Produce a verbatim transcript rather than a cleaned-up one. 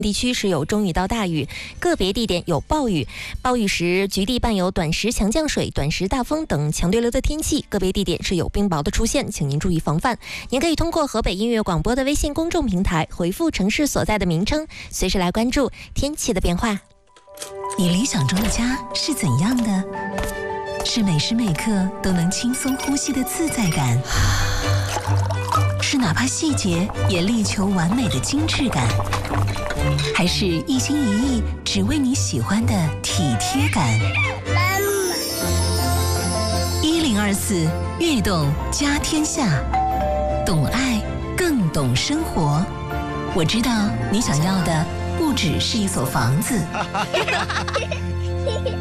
地区是有中雨到大雨，个别地点有暴雨。暴雨时，局地伴有短时强降水、短时大风等强对流的天气，个别地点是有冰雹的出现，请您注意防范。您可以通过河北音乐广播的微信公众平台回复城市所在的名称，随时来关注天气的变化。 你理想中的家是怎样的？是每时每刻都能轻松呼吸的自在感，是哪怕细节也力求完美的精致感，还是一心一意只为你喜欢的体贴感？一零二四悦动家天下，懂爱更懂生活。我知道你想要的不只是一所房子。